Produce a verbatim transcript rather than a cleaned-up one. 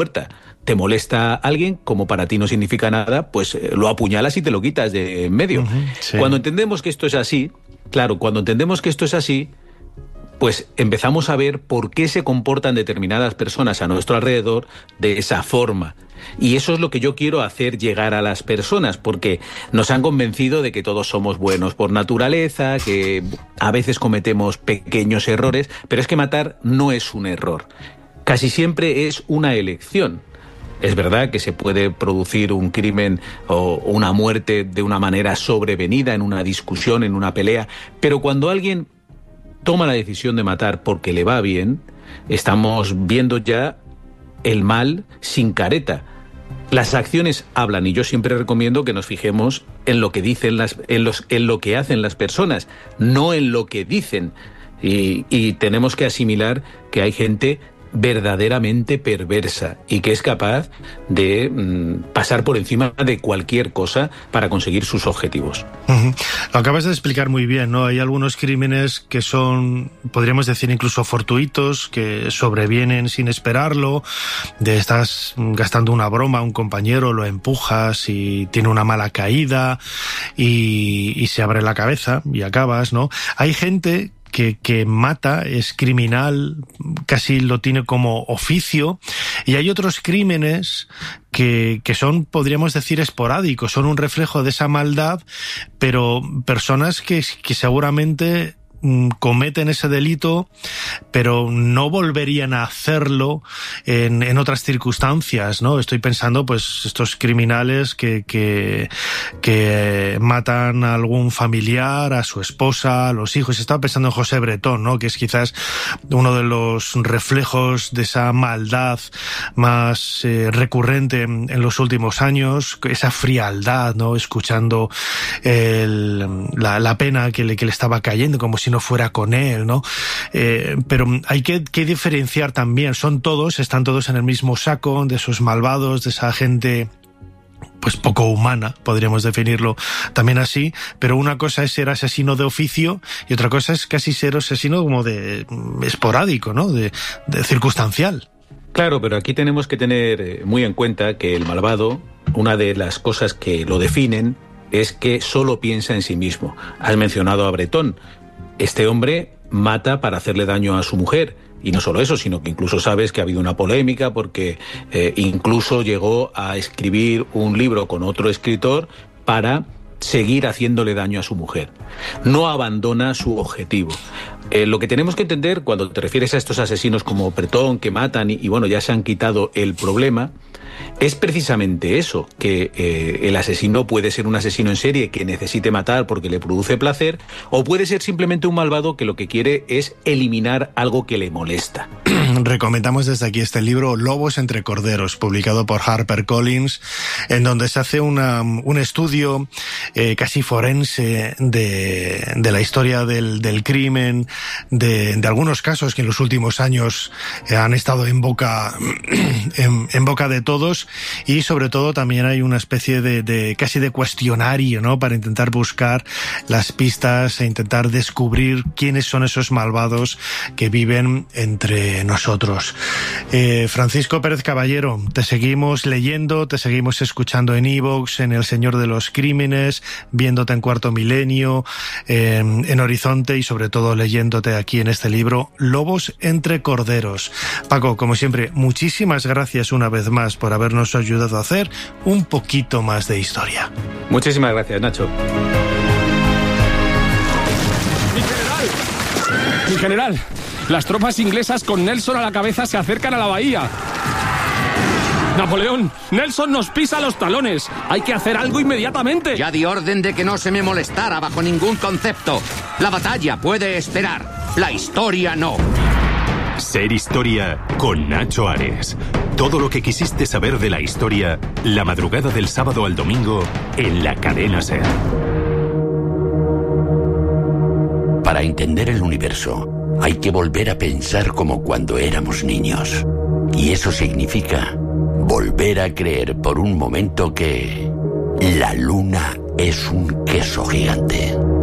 puerta. Te molesta a alguien, como para ti no significa nada, pues eh, lo apuñalas y te lo quitas de en medio. Uh-huh, sí. Cuando entendemos que esto es así, claro, cuando entendemos que esto es así, pues empezamos a ver por qué se comportan determinadas personas a nuestro alrededor de esa forma. Y eso es lo que yo quiero hacer llegar a las personas, porque nos han convencido de que todos somos buenos por naturaleza, que a veces cometemos pequeños errores, pero es que matar no es un error. Casi siempre es una elección. Es verdad que se puede producir un crimen o una muerte de una manera sobrevenida, en una discusión, en una pelea, pero cuando alguien toma la decisión de matar porque le va bien, estamos viendo ya el mal sin careta. Las acciones hablan, y yo siempre recomiendo que nos fijemos en lo que dicen las, en los, en lo que hacen las personas, no en lo que dicen. Y, y tenemos que asimilar que hay gente verdaderamente perversa y que es capaz de mmm, pasar por encima de cualquier cosa para conseguir sus objetivos. Uh-huh. Lo acabas de explicar muy bien, ¿no? Hay algunos crímenes que son, podríamos decir, incluso fortuitos, que sobrevienen sin esperarlo, de estás gastando una broma a un compañero, lo empujas y tiene una mala caída y, y se abre la cabeza y acabas, ¿no? Hay gente Que, que mata, es criminal, casi lo tiene como oficio, y hay otros crímenes que, que son, podríamos decir, esporádicos, son un reflejo de esa maldad, pero personas que, que seguramente cometen ese delito, pero no volverían a hacerlo en, en otras circunstancias, ¿no? Estoy pensando, pues, estos criminales que, que, que matan a algún familiar, a su esposa, a los hijos. Estaba pensando en José Bretón, ¿no? Que es quizás uno de los reflejos de esa maldad más eh, recurrente en, en los últimos años, esa frialdad, ¿no? Escuchando el, la, la pena que le, que le estaba cayendo, como si no fuera con él, ¿no? Eh, pero hay que, que diferenciar también, son todos, están todos en el mismo saco, de esos malvados, de esa gente pues poco humana, podríamos definirlo también así, pero una cosa es ser asesino de oficio y otra cosa es casi ser asesino como de esporádico, ¿no? De, de circunstancial. Claro, pero aquí tenemos que tener muy en cuenta que el malvado, una de las cosas que lo definen es que solo piensa en sí mismo. Has mencionado a Bretón. Este hombre mata para hacerle daño a su mujer. Y no solo eso, sino que incluso sabes que ha habido una polémica porque eh, incluso llegó a escribir un libro con otro escritor para seguir haciéndole daño a su mujer. No abandona su objetivo. Eh, lo que tenemos que entender cuando te refieres a estos asesinos como Bretón que matan y, y bueno, ya se han quitado el problema, es precisamente eso, que eh, el asesino puede ser un asesino en serie que necesite matar porque le produce placer, o puede ser simplemente un malvado que lo que quiere es eliminar algo que le molesta. Recomendamos desde aquí este libro, Lobos entre corderos, publicado por HarperCollins, en donde se hace una, un estudio eh, casi forense de, de la historia del, del crimen, de, de algunos casos que en los últimos años eh, han estado en boca, en, en boca de todos, y sobre todo también hay una especie de, de casi de cuestionario, ¿no? Para intentar buscar las pistas e intentar descubrir quiénes son esos malvados que viven entre nosotros. Eh, Francisco Pérez Caballero, te seguimos leyendo, te seguimos escuchando en iVoox, en El Señor de los Crímenes, viéndote en Cuarto Milenio, eh, en Horizonte y sobre todo leyéndote aquí en este libro, Lobos entre corderos. Paco, como siempre, muchísimas gracias una vez más por habernos ayudado a hacer un poquito más de historia. Muchísimas gracias, Nacho. ¡Mi general! ¡Mi general! Las tropas inglesas con Nelson a la cabeza se acercan a la bahía. ¡Napoleón! ¡Nelson nos pisa los talones! ¡Hay que hacer algo inmediatamente! Ya di orden de que no se me molestara bajo ningún concepto. La batalla puede esperar. La historia no. Ser Historia con Nacho Ares. Todo lo que quisiste saber de la historia, la madrugada del sábado al domingo en la cadena SER. Para entender el universo, hay que volver a pensar como cuando éramos niños. Y eso significa volver a creer por un momento que la luna es un queso gigante.